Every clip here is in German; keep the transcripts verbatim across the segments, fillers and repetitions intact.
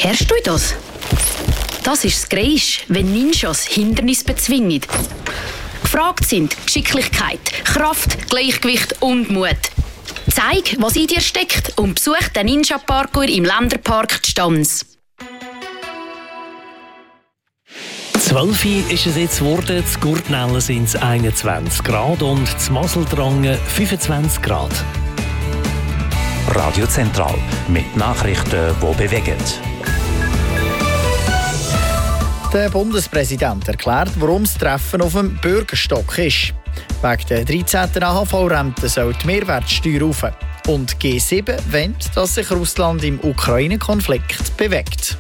Hörst du das? Das ist das Geräusch, wenn Ninjas Hindernis bezwingen. Gefragt sind Geschicklichkeit, Kraft, Gleichgewicht und Mut. Zeig, was in dir steckt und besuch den Ninja-Parkour im Länderpark Stans. zwölf Uhr ist es jetzt geworden, zu Gurtnellen sind es einundzwanzig Grad und zu Maseldrangen fünfundzwanzig Grad. Radio Zentral mit Nachrichten, die bewegen. Der Bundespräsident erklärt, warum das Treffen auf dem Bürgerstock ist. Wegen der dreizehnten A H V-Rente soll die Mehrwertsteuer rauf. Und G sieben will, dass sich Russland im Ukraine-Konflikt bewegt.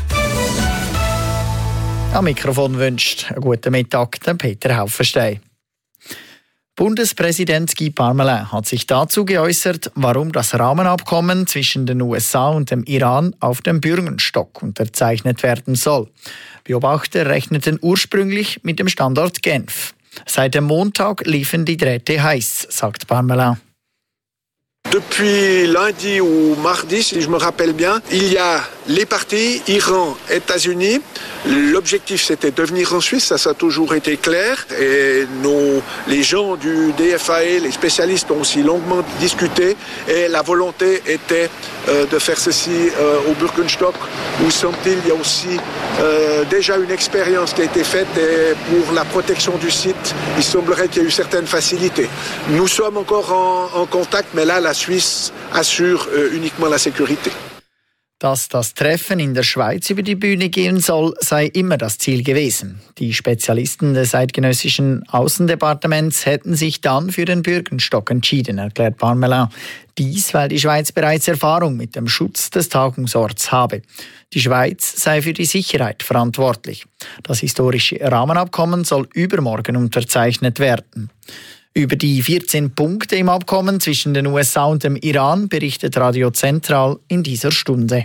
Am Mikrofon wünscht einen guten Mittag Peter Haufenstein. Bundespräsident Guy Parmelin hat sich dazu geäußert, warum das Rahmenabkommen zwischen den U S A und dem Iran auf dem Bürgenstock unterzeichnet werden soll. Beobachter rechneten ursprünglich mit dem Standort Genf. Seit dem Montag liefen die Drähte heiß, sagt Parmelin. Depuis lundi ou mardi, si je me rappelle bien, il y a les parties Iran, États-Unis. L'objectif, c'était de venir en Suisse, ça, ça a toujours été clair. Et nos, les gens du D F A E, les spécialistes ont aussi longuement discuté. Et la volonté était euh, de faire ceci euh, au Bürgenstock, où semble-t-il, il y a aussi euh, déjà une expérience qui a été faite. Et pour la protection du site, il semblerait qu'il y a eu certaines facilités. Nous sommes encore en, en contact, mais là, la Suisse assure euh, uniquement la sécurité. Dass das Treffen in der Schweiz über die Bühne gehen soll, sei immer das Ziel gewesen. Die Spezialisten des eidgenössischen Außendepartements hätten sich dann für den Bürgenstock entschieden, erklärt Parmelin. Dies, weil die Schweiz bereits Erfahrung mit dem Schutz des Tagungsorts habe. Die Schweiz sei für die Sicherheit verantwortlich. Das historische Rahmenabkommen soll übermorgen unterzeichnet werden. Über die vierzehn Punkte im Abkommen zwischen den U S A und dem Iran berichtet Radio Zentral in dieser Stunde.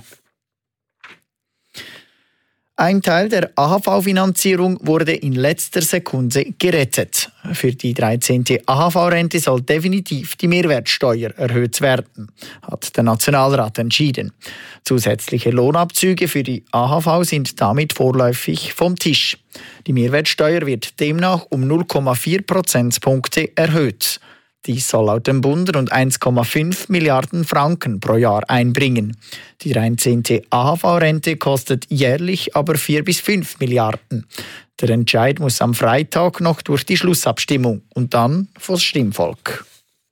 Ein Teil der A H V-Finanzierung wurde in letzter Sekunde gerettet. Für die dreizehnte A H V-Rente soll definitiv die Mehrwertsteuer erhöht werden, hat der Nationalrat entschieden. Zusätzliche Lohnabzüge für die A H V sind damit vorläufig vom Tisch. Die Mehrwertsteuer wird demnach um null Komma vier Prozentpunkte erhöht. Dies soll laut dem Bund rund eins Komma fünf Milliarden Franken pro Jahr einbringen. Die dreizehnte A H V-Rente kostet jährlich aber vier bis fünf Milliarden. Der Entscheid muss am Freitag noch durch die Schlussabstimmung und dann vors Stimmvolk.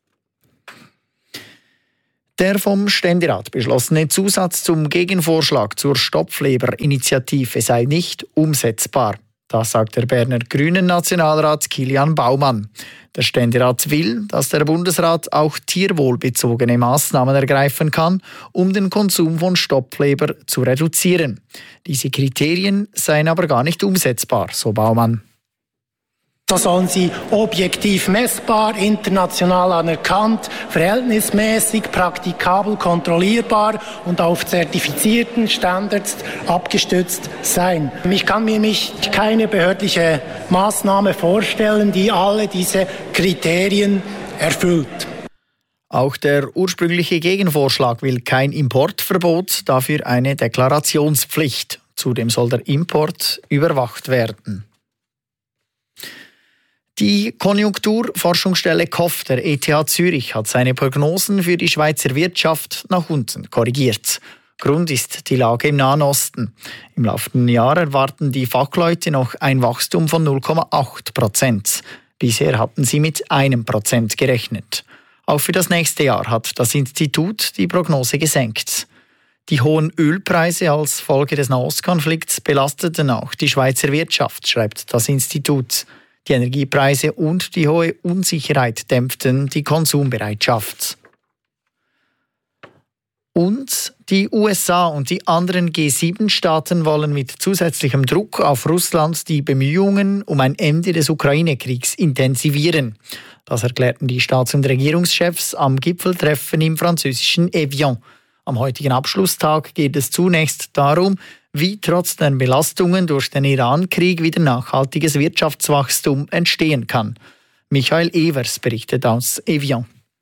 Der vom Ständerat beschlossene Zusatz zum Gegenvorschlag zur Stopfleber-Initiative sei nicht umsetzbar. Das sagt der Berner Grünen-Nationalrat Kilian Baumann. Der Ständerat will, dass der Bundesrat auch tierwohlbezogene Maßnahmen ergreifen kann, um den Konsum von Stopfleber zu reduzieren. Diese Kriterien seien aber gar nicht umsetzbar, so Baumann. So sollen sie objektiv messbar, international anerkannt, verhältnismäßig, praktikabel, kontrollierbar und auf zertifizierten Standards abgestützt sein. Ich kann mir nicht keine behördliche Maßnahme vorstellen, die alle diese Kriterien erfüllt. Auch der ursprüngliche Gegenvorschlag will kein Importverbot, dafür eine Deklarationspflicht. Zudem soll der Import überwacht werden. Die Konjunkturforschungsstelle K O F der E T H Zürich hat seine Prognosen für die Schweizer Wirtschaft nach unten korrigiert. Grund ist die Lage im Nahen Osten. Im laufenden Jahr erwarten die Fachleute noch ein Wachstum von null Komma acht Prozent. Bisher hatten sie mit einem Prozent gerechnet. Auch für das nächste Jahr hat das Institut die Prognose gesenkt. Die hohen Ölpreise als Folge des Nahostkonflikts belasteten auch die Schweizer Wirtschaft, schreibt das Institut. Die Energiepreise und die hohe Unsicherheit dämpften die Konsumbereitschaft. Und die U S A und die anderen G sieben Staaten wollen mit zusätzlichem Druck auf Russland die Bemühungen um ein Ende des Ukraine-Kriegs intensivieren. Das erklärten die Staats- und Regierungschefs am Gipfeltreffen im französischen Evian. Am heutigen Abschlusstag geht es zunächst darum, wie trotz der Belastungen durch den Iran-Krieg wieder nachhaltiges Wirtschaftswachstum entstehen kann. Michael Evers berichtet aus Evian.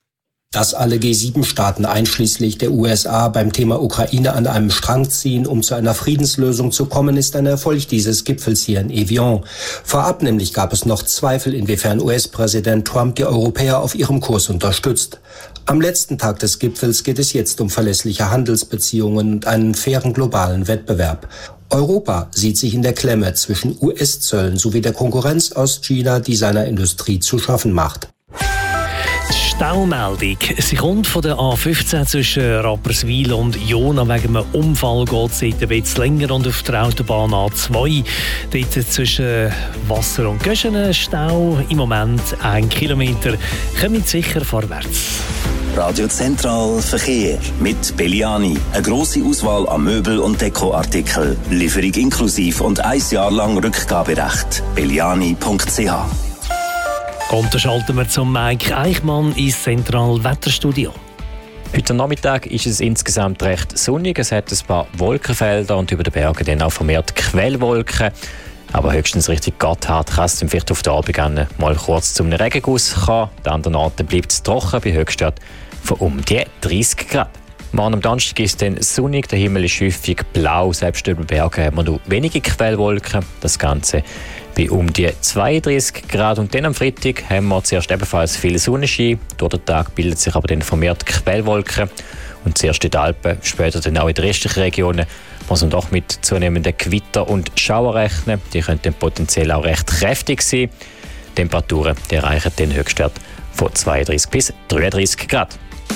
Dass alle G sieben Staaten einschließlich der U S A beim Thema Ukraine an einem Strang ziehen, um zu einer Friedenslösung zu kommen, ist ein Erfolg dieses Gipfels hier in Evian. Vorab nämlich gab es noch Zweifel, inwiefern U S-Präsident Trump die Europäer auf ihrem Kurs unterstützt. Am letzten Tag des Gipfels geht es jetzt um verlässliche Handelsbeziehungen und einen fairen globalen Wettbewerb. Europa sieht sich in der Klemme zwischen U S-Zöllen sowie der Konkurrenz aus China, die seiner Industrie zu schaffen macht. Staumeldung. Sie kommt von der A fünfzehn zwischen Rapperswil und Jona. Wegen einem Unfall geht es ein bisschen länger und auf der Autobahn A zwei. Dort zwischen Wasser und Göschenen Stau. Im Moment ein Kilometer. Kommt sicher vorwärts. Radio Zentral Verkehr mit Belliani. Eine grosse Auswahl an Möbel- und Dekoartikeln. Lieferung inklusiv und ein Jahr lang Rückgaberecht. belliani punkt c h. Und dann schalten wir zum Mike Eichmann ins Zentralwetterstudio. Heute Nachmittag ist es insgesamt recht sonnig. Es hat ein paar Wolkenfelder und über den Bergen dann auch vermehrt Quellwolken. Aber höchstens richtig Gotthard kann es vielleicht auf den Abend mal kurz zu einem Regenguss kommen. An anderen Orten bleibt es trocken bei Höchstwert von um die dreißig Grad. Morgen am Donnerstag ist es dann sonnig, der Himmel ist häufig blau. Selbst über den Bergen haben wir nur wenige Quellwolken. Das Ganze bei um die zweiunddreißig Grad. Und dann am Freitag haben wir zuerst ebenfalls viel Sonnenschein. Durch den Tag bildet sich aber dann vermehrt Quellwolken. Und zuerst in den Alpen, später dann auch in den restlichen Regionen, muss man doch mit zunehmenden Gewitter und Schauer rechnen. Die können dann potenziell auch recht kräftig sein. Die Temperaturen die erreichen den Höchstwert von zweiunddreißig bis dreiunddreißig Grad.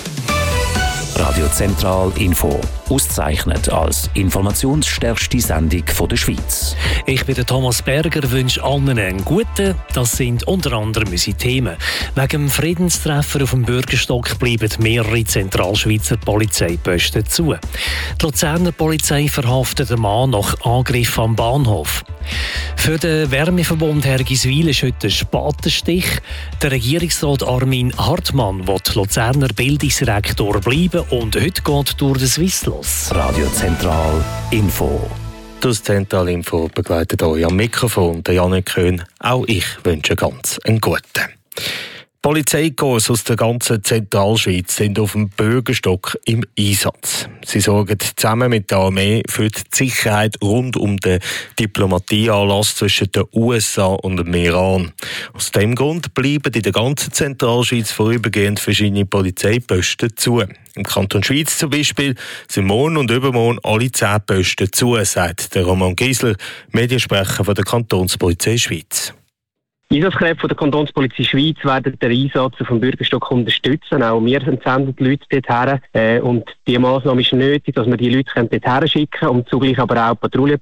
Radio Zentral Info. Ausgezeichnet als informationsstärkste Sendung der Schweiz. Ich bin der Thomas Berger, wünsche allen einen guten. Das sind unter anderem unsere Themen. Wegen dem Friedenstreffer auf dem Bürgerstock bleiben mehrere Zentralschweizer Polizeiposten zu. Die Luzerner Polizei verhaftet einen Mann nach Angriff am Bahnhof. Für den Wärmeverbund Hergiswil ist heute ein Spatenstich. Der Regierungsrat Armin Hartmann will Luzerner Bildungsrektor bleiben und heute geht durch den Swiss los. Radio Zentral Info. Das Zentral Info begleitet euch am Mikrofon, der Janik Köhn. Auch ich wünsche ganz einen guten. Polizeikorps aus der ganzen Zentralschweiz sind auf dem Bürgerstock im Einsatz. Sie sorgen zusammen mit der Armee für die Sicherheit rund um den Diplomatieanlass zwischen den U S A und dem Iran. Aus dem Grund bleiben in der ganzen Zentralschweiz vorübergehend verschiedene Polizeiposten zu. Im Kanton Schweiz zum Beispiel sind morgen und übermorgen alle zehn Posten zu, sagt der Roman Giesler, Mediensprecher von der Kantonspolizei Schweiz. Einsatzkräfte der Kantonspolizei Schweiz werden den Einsatz auf dem Bürgerstock unterstützen. Auch wir entsenden die Leute dorthin. Äh, und die Massnahme ist nötig, dass wir die Leute dorthin schicken können und zugleich aber auch Patrouillen